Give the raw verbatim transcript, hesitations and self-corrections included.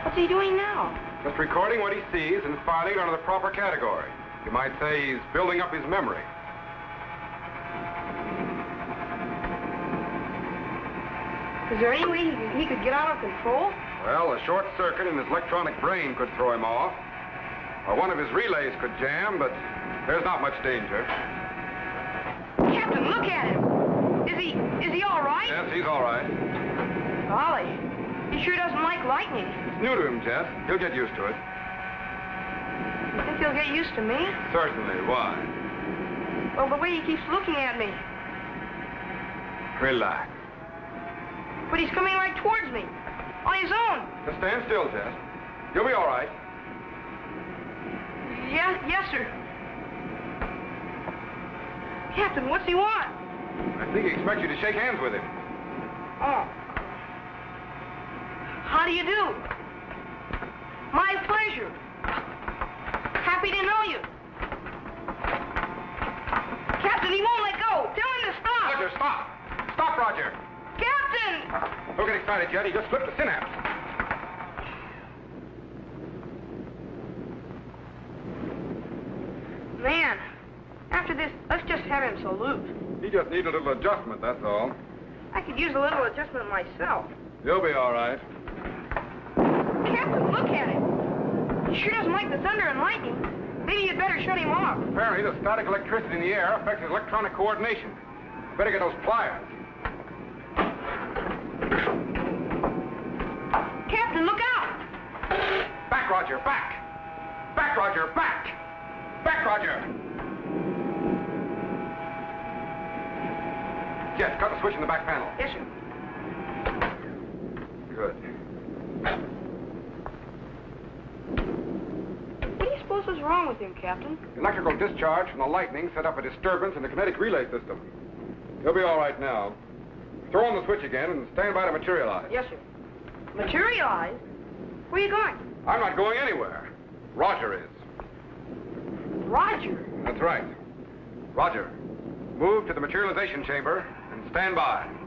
What's he doing now? Just recording what he sees and filing it under the proper category. You might say he's building up his memory. Is there any way he, he could get out of control? Well, a short circuit in his electronic brain could throw him off. Or one of his relays could jam, but there's not much danger. Captain, look at him. Is he, is he all right? Yes, he's all right. Golly, he sure doesn't like lightning. It's new to him, Jet. He'll get used to it. You think he'll get used to me? Certainly. Why? Well, the way he keeps looking at me. Relax. But he's coming right towards me. On his own. Just stand still, Jet. You'll be all right. Yes, yes, sir. Captain, what's he want? I think he expects you to shake hands with him. Oh. How do you do? My pleasure. Happy to know you. Captain, he won't let go. Tell him to stop. Roger, stop. Stop, Roger. Captain! Don't get excited, Jet. He just slipped the synapse. Man, after this, let's just have him salute. He just needs a little adjustment, that's all. I could use a little adjustment myself. You'll be all right. Captain, look at him. He sure doesn't like the thunder and lightning. Maybe you'd better shut him off. Apparently, the static electricity in the air affects his electronic coordination. Better get those pliers. Captain, look out! Back, Roger, back! Back, Roger, back! Back, Roger! Jet, cut the switch in the back panel. Yes, sir. Good. What do you suppose is wrong with him, Captain? Electrical discharge from the lightning set up a disturbance in the kinetic relay system. He'll be all right now. Throw on the switch again and stand by to materialize. Yes, sir. Materialize? Where are you going? I'm not going anywhere. Roger is. Roger? That's right. Roger, move to the materialization chamber and stand by.